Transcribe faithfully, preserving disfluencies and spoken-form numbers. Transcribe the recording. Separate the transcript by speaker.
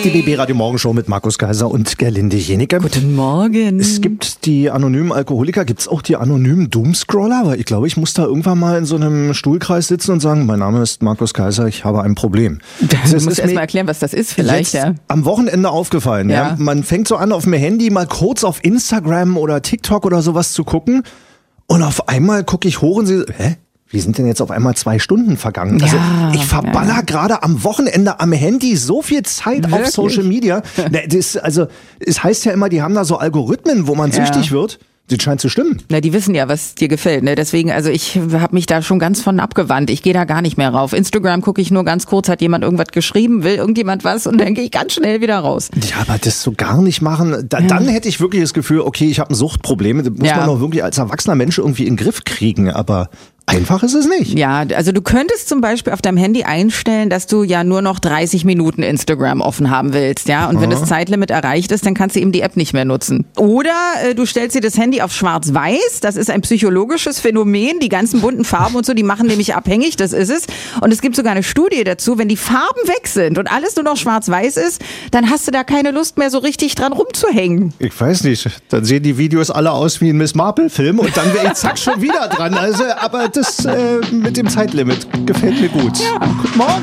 Speaker 1: Die B B Radio Morgenshow mit Markus Kaiser und Gerlinde Jenike.
Speaker 2: Guten Morgen.
Speaker 1: Es gibt die anonymen Alkoholiker, gibt es auch die anonymen Doomscroller? Aber ich glaube, ich muss da irgendwann mal in so einem Stuhlkreis sitzen und sagen, mein Name ist Markus Kaiser, ich habe ein Problem.
Speaker 2: Du musst erst mal erklären, was das ist vielleicht.
Speaker 1: Jetzt
Speaker 2: Ja.
Speaker 1: am Wochenende aufgefallen. Ja. Ja. Man fängt so an, auf dem Handy mal kurz auf Instagram oder TikTok oder sowas zu gucken und auf einmal gucke ich hoch und sehe, hä? Wie sind denn jetzt auf einmal zwei Stunden vergangen? Also
Speaker 2: Ja,
Speaker 1: ich verballer
Speaker 2: ja.
Speaker 1: gerade am Wochenende am Handy so viel Zeit
Speaker 2: Wirklich?
Speaker 1: auf Social Media. Das, also es heißt ja immer, die haben da so Algorithmen, wo man
Speaker 2: Ja.
Speaker 1: süchtig wird. Das scheint zu stimmen.
Speaker 2: Na, die wissen ja, was dir gefällt. Ne? Deswegen, also ich habe mich da schon ganz von abgewandt. Ich gehe da gar nicht mehr rauf. Instagram gucke ich nur ganz kurz, hat jemand irgendwas geschrieben, will irgendjemand was und dann gehe ich ganz schnell wieder raus.
Speaker 1: Ja, aber das so gar nicht machen, da, ja. dann hätte ich wirklich das Gefühl, okay, ich habe ein Suchtproblem. Das muss
Speaker 2: Ja.
Speaker 1: man doch wirklich als erwachsener Mensch irgendwie in den Griff kriegen. Aber einfach ist es nicht.
Speaker 2: Ja, also du könntest zum Beispiel auf deinem Handy einstellen, dass du ja nur noch dreißig Minuten Instagram offen haben willst, ja. Und wenn das Zeitlimit erreicht ist, dann kannst du eben die App nicht mehr nutzen. Oder äh, du stellst dir das Handy auf schwarz-weiß. Das ist ein psychologisches Phänomen. Die ganzen bunten Farben und so, die machen nämlich abhängig. Das ist es. Und es gibt sogar eine Studie dazu. Wenn die Farben weg sind und alles nur noch schwarz-weiß ist, dann hast du da keine Lust mehr so richtig dran rumzuhängen.
Speaker 1: Ich weiß nicht. Dann sehen die Videos alle aus wie ein Miss Marple-Film und dann wäre ich zack schon wieder dran. Also, aber das äh, mit dem Zeitlimit gefällt mir gut.
Speaker 2: Ja.
Speaker 1: Guten Morgen.